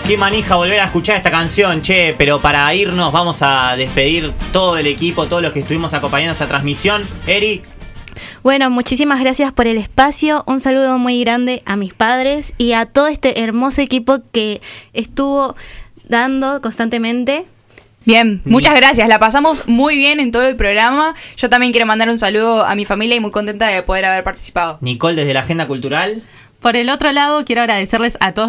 Qué manija volver a escuchar esta canción, che. Pero para irnos vamos a despedir todo el equipo, todos los que estuvimos acompañando esta transmisión. Eri. Bueno, muchísimas gracias por el espacio. Un saludo muy grande a mis padres y a todo este hermoso equipo que estuvo dando constantemente. Bien, muchas gracias, la pasamos muy bien en todo el programa. Yo también quiero mandar un saludo a mi familia y muy contenta de poder haber participado. Nicole, desde la Agenda Cultural. Por el otro lado, quiero agradecerles a todos